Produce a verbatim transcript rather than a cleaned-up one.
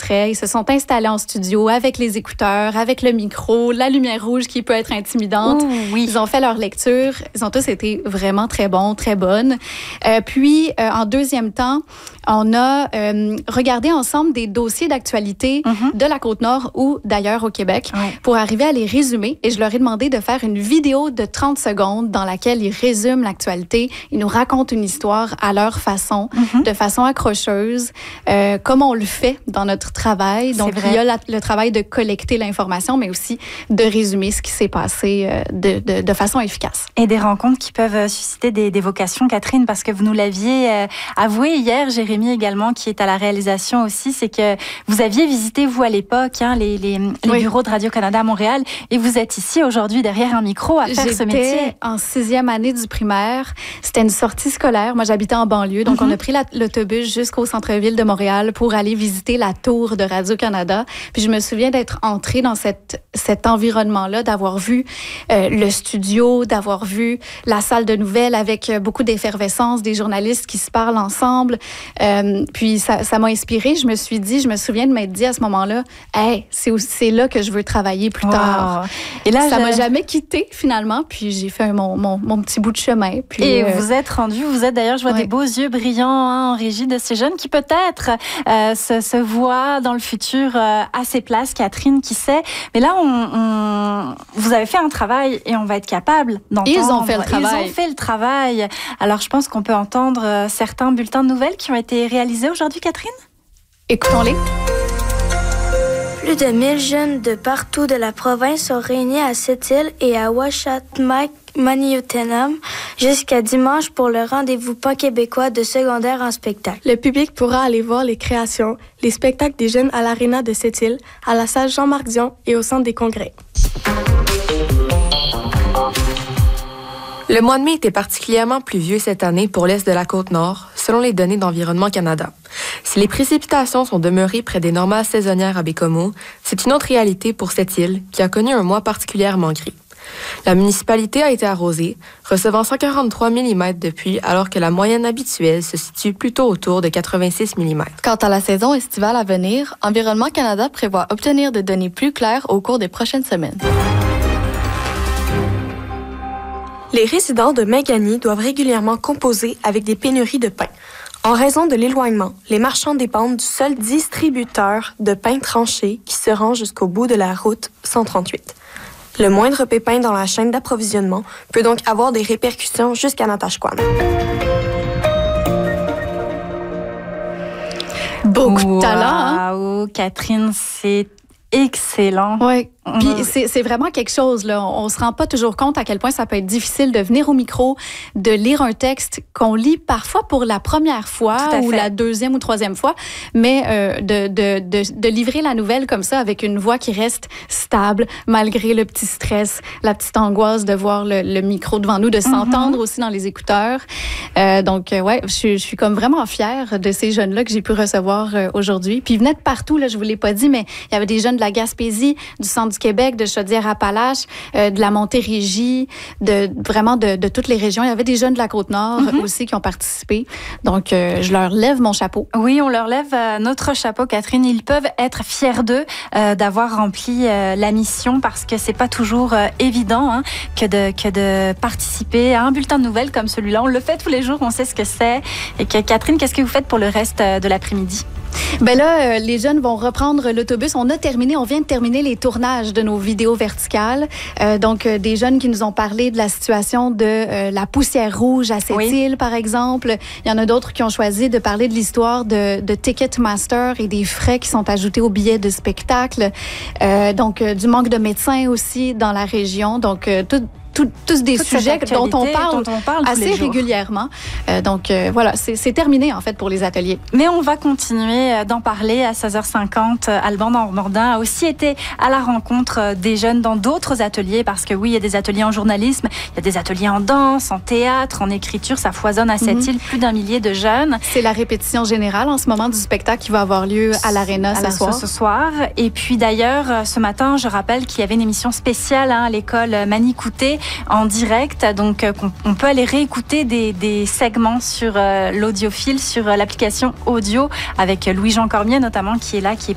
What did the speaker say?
extrait. Ils se sont installés en studio avec les écouteurs, avec le micro, la lumière rouge qui peut être intimidante. Ouh, oui. Ils ont fait leur lecture. Ils ont tous été vraiment très bons, très bonnes. Euh, puis, euh, en deuxième temps, on a euh, regardé ensemble des dossiers d'actualité mm-hmm. de la Côte-Nord ou d'ailleurs au Québec ouais. pour arriver à les résumer. Et je leur ai demandé de faire une vidéo de trente secondes dans laquelle ils résument l'actualité. Ils nous racontent une histoire à leur façon, mm-hmm. de façon accrocheuse, euh, comme on le fait dans notre travail. Donc, il y a la, le travail de collecter l'information, mais aussi de résumer ce qui s'est passé euh, de, de, de façon efficace. Et des rencontres qui peuvent susciter des, des vocations, Catherine, parce que vous nous l'aviez euh, avoué hier, Jérémy également, qui est à la réalisation aussi, c'est que vous aviez visité, vous, à l'époque, hein, les, les, les oui. bureaux de Radio-Canada à Montréal, et vous êtes ici aujourd'hui derrière un micro à faire J'étais ce métier. J'étais en sixième année du primaire. C'était une sortie scolaire. Moi, j'habitais en banlieue, donc mm-hmm. on a pris la, l'autobus jusqu'au centre-ville de Montréal pour aller visiter la tour de Radio-Canada. Puis je me souviens d'être entrée dans cette, cet environnement-là, d'avoir vu euh, le studio, d'avoir vu la salle de nouvelles avec beaucoup d'effervescence, des journalistes qui se parlent ensemble. Euh, puis ça, ça m'a inspirée. Je me suis dit, je me souviens de m'être dit à ce moment-là, hey, c'est, c'est là que je veux travailler plus wow. tard. Et là, ça je... m'a jamais quittée finalement. Puis j'ai fait mon, mon, mon petit bout de chemin. Puis, et euh... vous êtes rendu, vous êtes d'ailleurs, je vois ouais. des beaux yeux brillants hein, en régie de ces jeunes qui peut-être euh, se, se voient dans le futur euh, à ces places, Catherine, qui sait. Mais là, on, on, vous avez fait un travail et on va être capable d'entendre. Ils ont fait le travail. Ils ont fait le travail. Alors, je pense qu'on peut entendre euh, certains bulletins de nouvelles qui ont été réalisés aujourd'hui, Catherine? Écoutons-les. Plus de mille jeunes de partout de la province sont réunis à Sept-Îles et à Ouachita-Manioutenam jusqu'à dimanche pour le rendez-vous pan-québécois de secondaire en spectacle. Le public pourra aller voir les créations, les spectacles des jeunes à l'Aréna de Sept-Îles, à la salle Jean-Marc Dion et au Centre des congrès. Le mois de mai était particulièrement pluvieux cette année pour l'est de la Côte-Nord, selon les données d'Environnement Canada. Si les précipitations sont demeurées près des normales saisonnières à Baie-Comeau, c'est une autre réalité pour cette île qui a connu un mois particulièrement gris. La municipalité a été arrosée, recevant cent quarante-trois millimètres de pluie alors que la moyenne habituelle se situe plutôt autour de quatre-vingt-six millimètres. Quant à la saison estivale à venir, Environnement Canada prévoit obtenir des données plus claires au cours des prochaines semaines. Les résidents de Magany doivent régulièrement composer avec des pénuries de pain. En raison de l'éloignement, les marchands dépendent du seul distributeur de pain tranché qui se rend jusqu'au bout de la route cent trente-huit. Le moindre pépin dans la chaîne d'approvisionnement peut donc avoir des répercussions jusqu'à Natashquan. Beaucoup wow, de talent. Hein? Catherine, c'est excellent. Oui. Puis c'est, c'est vraiment quelque chose, là. On ne se rend pas toujours compte à quel point ça peut être difficile de venir au micro, de lire un texte qu'on lit parfois pour la première fois ou la deuxième ou troisième fois, mais euh, de, de, de, de livrer la nouvelle comme ça avec une voix qui reste stable malgré le petit stress, la petite angoisse de voir le, le micro devant nous, de s'entendre mm-hmm. aussi dans les écouteurs. Euh, donc, euh, ouais, je, je suis comme vraiment fière de ces jeunes-là que j'ai pu recevoir euh, aujourd'hui. Puis ils venaient de partout, là, je ne vous l'ai pas dit, mais il y avait des jeunes de la Gaspésie, du centre du Québec, de Chaudière-Appalaches, euh, de la Montérégie, de vraiment de, de toutes les régions. Il y avait des jeunes de la Côte-Nord mm-hmm. aussi qui ont participé. Donc, euh, je leur lève mon chapeau. Oui, on leur lève euh, notre chapeau, Catherine. Ils peuvent être fiers d'eux euh, d'avoir rempli euh, la mission parce que c'est pas toujours euh, évident hein, que de que de participer à un bulletin de nouvelles comme celui-là. On le fait tous les jours, on sait ce que c'est. Et que Catherine, qu'est-ce que vous faites pour le reste euh, de l'après-midi? Ben là, euh, les jeunes vont reprendre l'autobus. On a terminé, on vient de terminer les tournages de nos vidéos verticales. Euh, donc, euh, des jeunes qui nous ont parlé de la situation de euh, la poussière rouge à Sept-Îles, oui. par exemple. Il y en a d'autres qui ont choisi de parler de l'histoire de, de Ticketmaster et des frais qui sont ajoutés aux billets de spectacle. Euh, donc, euh, du manque de médecins aussi dans la région. Donc, euh, tout Tout, tous des Toute sujets dont on parle, dont on parle assez régulièrement. Euh, donc, euh, voilà, c'est, c'est terminé, en fait, pour les ateliers. Mais on va continuer d'en parler à seize heures cinquante. Alban Normandin a aussi été à la rencontre des jeunes dans d'autres ateliers, parce que oui, il y a des ateliers en journalisme, il y a des ateliers en danse, en théâtre, en écriture. Ça foisonne à cette mm-hmm. île, plus d'un millier de jeunes. C'est la répétition générale en ce moment du spectacle qui va avoir lieu à l'Aréna ce soir. Ce soir. Et puis d'ailleurs, ce matin, je rappelle qu'il y avait une émission spéciale hein, à l'école Manicouté, en direct, donc euh, on peut aller réécouter des, des segments sur euh, l'audiophile, sur euh, l'application audio avec Louis-Jean Cormier notamment qui est là, qui est